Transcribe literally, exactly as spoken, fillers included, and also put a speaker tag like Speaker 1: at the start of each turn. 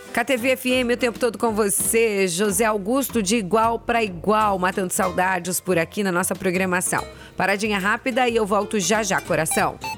Speaker 1: K T V F M o tempo todo com você, José Augusto de Igual para Igual, matando saudades por aqui na nossa programação. Paradinha rápida e eu volto já já, coração.